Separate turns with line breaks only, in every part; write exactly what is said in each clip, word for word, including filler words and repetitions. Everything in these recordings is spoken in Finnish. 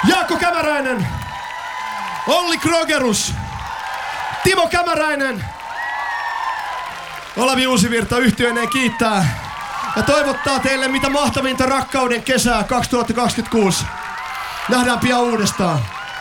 Jaakko Kämäräinen, Olli Krogerus, Timo Kämäräinen, Olavi Uusivirta yhtyeineen kiittää ja toivottaa teille mitä mahtavinta rakkauden kesää kaksituhattakaksikymmentäkuusi. Nähdään pian uudestaan.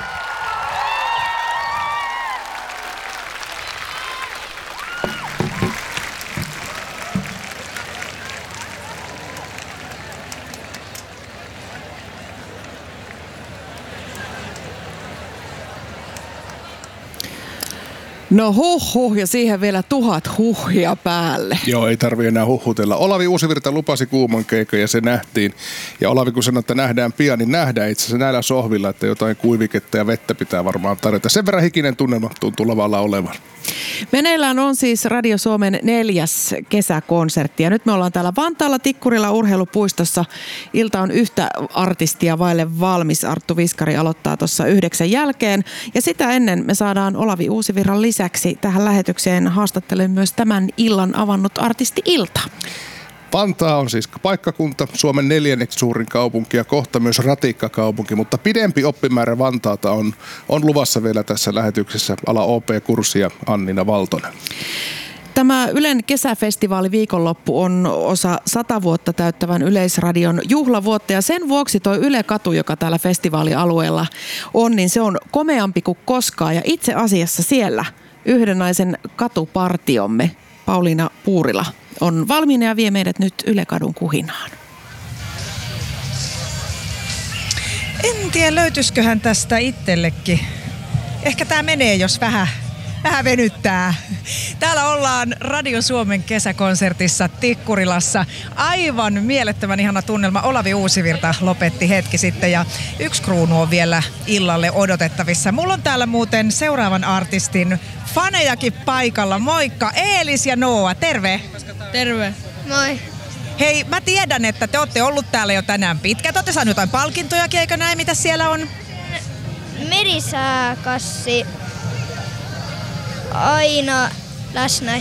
No huh huh ja siihen vielä tuhat huhia päälle.
Joo, ei tarvitse enää huhutella. Olavi Uusivirta lupasi kuuman keikan ja se nähtiin. Ja Olavi kun sanoi, että nähdään pian, niin nähdään itse asiassa näillä sohvilla, että jotain kuiviketta ja vettä pitää varmaan tarjota. Sen verran hikinen tunnelma tuntuu lavalla olevan.
Meneillään on siis Radio Suomen neljäs kesäkonsertti ja nyt me ollaan täällä Vantaalla Tikkurilla urheilupuistossa. Ilta on yhtä artistia vaille valmis. Arttu Viskari aloittaa tuossa yhdeksän jälkeen ja sitä ennen me saadaan Olavi Uusivirran lisäksi tähän lähetykseen haastattelemaan myös tämän illan avannut artisti Ilta.
Vantaa on siis paikkakunta, Suomen neljänneksi suurin kaupunki ja kohta myös ratikkakaupunki, mutta pidempi oppimäärä Vantaalta on, on luvassa vielä tässä lähetyksessä. Ala O P-kurssi ja Annina Valtonen.
Tämä Ylen kesäfestivaali viikonloppu on osa sata vuotta täyttävän Yleisradion juhlavuotta ja sen vuoksi toi Yle-katu, joka täällä festivaalialueella on, niin se on komeampi kuin koskaan ja itse asiassa siellä yhden naisen katupartiomme Pauliina Puurila on valmiina ja vie meidät nyt Yle-kadun kuhinaan.
En tiedä, löytyisiköhän tästä itsellekin. Ehkä tää menee, jos vähän, vähän venyttää. Täällä ollaan Radio Suomen kesäkonsertissa Tikkurilassa. Aivan mielettömän ihana tunnelma. Olavi Uusivirta lopetti hetki sitten ja yksi kruunu on vielä illalle odotettavissa. Mulla on täällä muuten seuraavan artistin fanejakin paikalla. Moikka, Eelis ja Noa, terve!
Terve. Moi.
Hei, mä tiedän, että te olette ollut täällä jo tänään pitkään. Te olette saaneet jotain palkintojakin, eikö näin? Mitä siellä on?
Merisääkassi. Aina läsnä.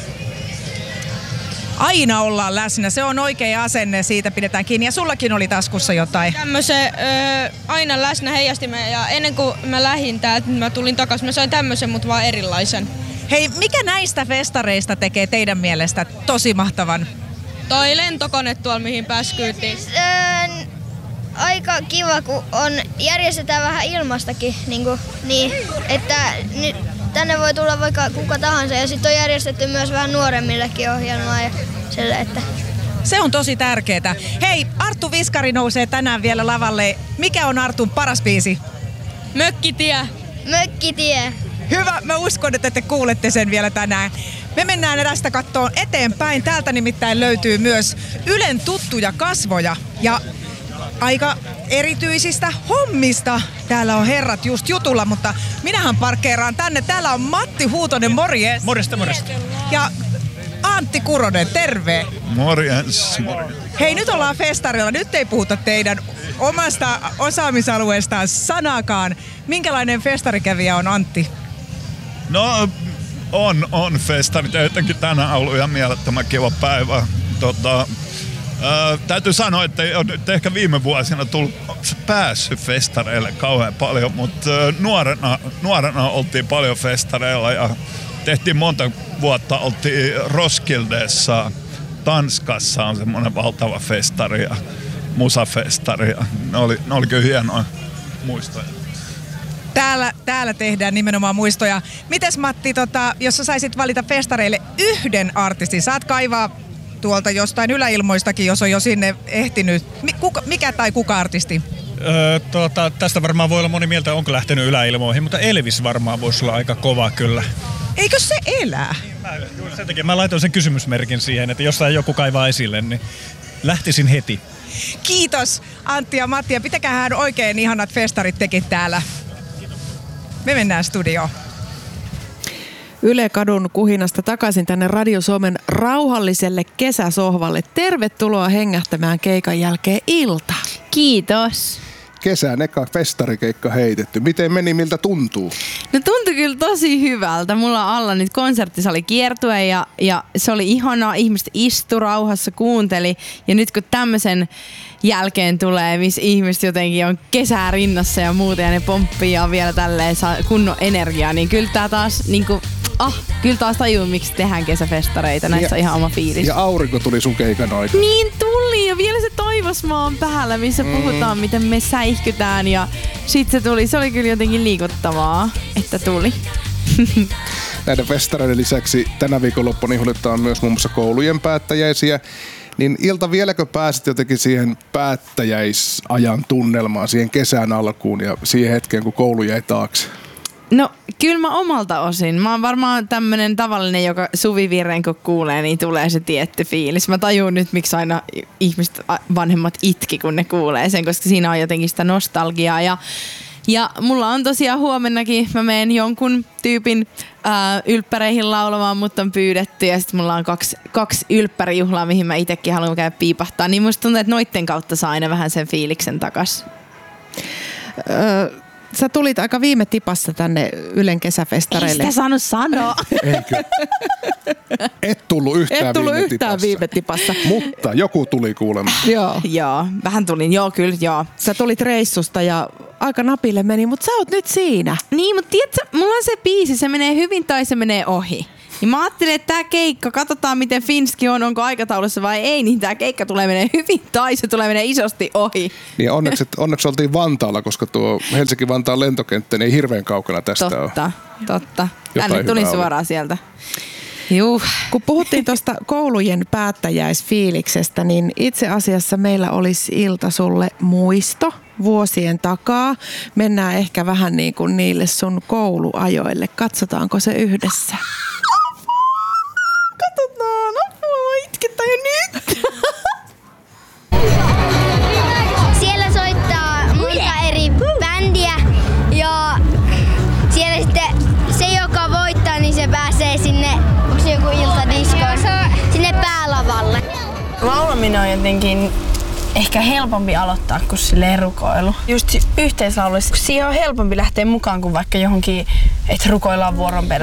Aina ollaan läsnä. Se on oikea asenne, siitä pidetään kiinni. Ja sullakin oli taskussa jotain.
Tämmöisen öö, aina läsnä heijastimen ja ennen kuin mä lähdin täältä, mä tulin takaisin. Mä sain tämmöisen, mutta vaan erilaisen.
Hei, mikä näistä festareista tekee teidän mielestä tosi mahtavan?
Toi lentokone tuolla, mihin pääskyytiin.
Öö, aika kiva, kun on, järjestetään vähän ilmastakin, niin, kuin, niin että nyt tänne voi tulla vaikka kuka tahansa ja sitten on järjestetty myös vähän nuoremmillekin ohjelmaa ja sille, että...
Se on tosi tärkeetä. Hei, Arttu Viskari nousee tänään vielä lavalle. Mikä on Artun paras biisi?
Mökkitie.
Mökkitie.
Hyvä, mä uskon, että te kuulette sen vielä tänään. Me mennään tästä kattoon eteenpäin. Täältä nimittäin löytyy myös Ylen tuttuja kasvoja ja aika erityisistä hommista. Täällä on herrat just jutulla, mutta minähän parkkeeraan tänne. Täällä on Matti Huutonen, morjes.
Morjesta, morjesta.
Ja Antti Kuronen, terve.
Morjens.
Hei, nyt ollaan festarilla. Nyt ei puhuta teidän omasta osaamisalueestaan sanakaan. Minkälainen festarikävijä on Antti?
No, on, on festarit. Jotenkin tänään ollut ihan mielettömän kiva päivä. Tota, ää, täytyy sanoa, että ei ole nyt ehkä viime vuosina tullut päässyt festareille kauhean paljon, mutta ää, nuorena, nuorena oltiin paljon festareilla ja tehtiin monta vuotta, oltiin Roskildessa, Tanskassa on semmoinen valtava festari ja musafestari. Ja ne oli, ne oli kyllä hienoja muistoja.
Täällä, täällä tehdään nimenomaan muistoja. Mites Matti, tota, jos sä saisit valita festareille yhden artistin, saat kaivaa tuolta jostain yläilmoistakin, jos on jo sinne ehtinyt. Kuka, mikä tai kuka artisti?
Öö, tuota, tästä varmaan voi olla moni mieltä, onko lähtenyt yläilmoihin, mutta Elvis varmaan voisi olla aika kova kyllä.
Eikö se elää?
Mä, sen takia mä laitoin sen kysymysmerkin siihen, että jos joku kaivaa esille, niin lähtisin heti.
Kiitos Antti ja Matti ja pitäkäähän oikein ihanat festarit tekin täällä. Me mennään studioon.
Yle-kadun kuhinasta takaisin tänne Radio Suomen rauhalliselle kesäsohvalle. Tervetuloa hengähtämään keikan jälkeen Ilta.
Kiitos.
Kesän eka festarikeikka heitetty. Miten meni, miltä tuntuu?
No tuntui kyllä tosi hyvältä. Mulla on alla nyt konserttisali kiertue ja, ja se oli ihanaa. Ihmiset istu rauhassa, kuunteli. Ja nyt kun tämmöisen jälkeen tulee, missä ihmiset jotenkin on kesää rinnassa ja muuta ja ne pomppii ja vielä tälleen saa kunnon energiaa, niin kyllä tää taas niinku, ah, kyllä taas tajuu, miksi tehdään kesäfestareita. Näissä on ihan oma fiilis.
Ja aurinko tuli sun keikan aikana.
Niin tuli ja vielä se Toivosmaa on päällä, missä mm. puhutaan, miten me säihkytään ja sit se tuli. Se oli kyllä jotenkin liikuttavaa, että tuli.
Näiden festareiden lisäksi tänä viikonloppuna juhlitaan myös muun muassa koulujen päättäjäisiä. Niin Ilta, vieläkö pääsit jotenkin siihen päättäjäisajan tunnelmaan, siihen kesän alkuun ja siihen hetkeen, kun koulu jäi taakse?
No kyllä mä omalta osin. Mä oon varmaan tämmönen tavallinen, joka Suvivirren kun kuulee, niin tulee se tietty fiilis. Mä tajun nyt, miksi aina ihmiset, vanhemmat itki, kun ne kuulee sen, koska siinä on jotenkin sitä nostalgiaa. Ja, ja mulla on tosiaan huomennakin, mä menen jonkun tyypin ää, ylppäreihin laulamaan, mutta on pyydetty. Ja sitten mulla on kaksi, kaksi ylppärijuhlaa, mihin mä itekin haluan käydä piipahtaa. Niin musta tuntuu, että noitten kautta saa aina vähän sen fiiliksen takas.
Öö. Sä tulit aika viime tipassa tänne Ylen kesäfestareille.
Ei sitä saanut sanoa.
Eikö? Et tullut yhtään,
Et tullut
viime,
yhtään
tipassa.
viime tipassa.
Mutta joku tuli kuulemaan.
Joo.
Joo, vähän tulin. Joo, kyllä, joo.
Sä tulit reissusta ja aika napille meni, mutta sä oot nyt siinä.
Niin, mutta tiedätkö, mulla on se biisi, se menee hyvin tai se menee ohi. Niin mä ajattelin, että tää keikka, katsotaan miten Finski on, onko aikataulussa vai ei, niin tää keikka tulee menee hyvin tai se tulee menee isosti ohi.
Niin onneksi, onneksi oltiin Vantaalla, koska tuo Helsinki-Vantaan lentokenttä ei hirveän kaukana tästä
totta,
ole.
Totta, totta.
Jotain
Tänne tuli suoraan
oli.
sieltä. Juh.
Kun puhuttiin tuosta koulujen päättäjäisfiiliksestä, niin itse asiassa meillä olisi Ilta sulle muisto vuosien takaa. Mennään ehkä vähän niin kuin niille sun kouluajoille. Katsotaanko se yhdessä?
Katsotaan, apua, itketään jo nyt.
Siellä soittaa monta eri bändiä ja siellä sitten se, joka voittaa, niin se pääsee sinne, onko se joku iltadisko, sinne päälavalle.
Laulaminen on jotenkin ehkä helpompi aloittaa kuin silleen rukoilu. Just yhteislauluissa, siihen on helpompi lähteä mukaan kuin vaikka johonkin, että rukoillaan vuoron perään.